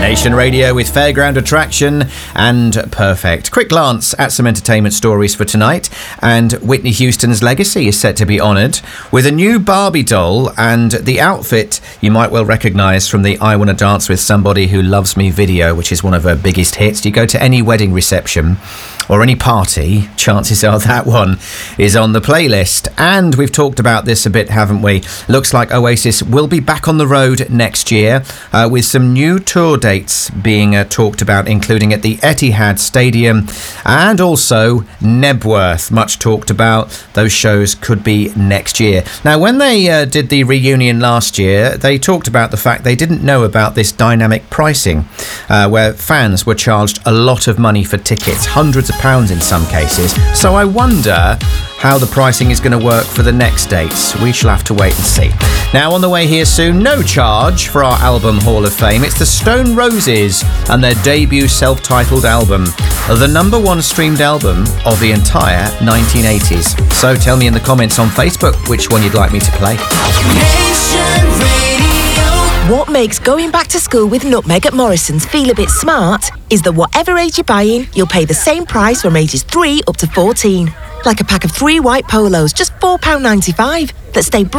Nation Radio with Fairground Attraction and Perfect. Quick glance at some entertainment stories for tonight. And Whitney Houston's legacy is set to be honoured with a new Barbie doll, and the outfit you might well recognise from the I Wanna Dance With Somebody Who Loves Me video, which is one of her biggest hits. You go to any wedding reception or any party, chances are that one is on the playlist. And we've talked about this a bit, haven't we? Looks like Oasis will be back on the road next year with some new tour dates being talked about, including at the Etihad Stadium and also Nebworth. Much talked about. Those shows could be next year. Now, when they did the reunion last year, they talked about the fact they didn't know about this dynamic pricing where fans were charged a lot of money for tickets, hundreds of pounds in some cases. So I wonder how the pricing is going to work for the next dates. We shall have to wait and see. Now, on the way here soon, no charge for our album Hall of Fame. It's the Stone Roses and their debut self-titled album, the #1 streamed album of the entire 1980s. So tell me in the comments on Facebook which one you'd like me to play. What makes going back to school with Nutmeg at Morrison's feel a bit smart is that whatever age you're buying, you'll pay the same price from ages 3 up to 14. Like a pack of 3 white polos, just £4.95, that stay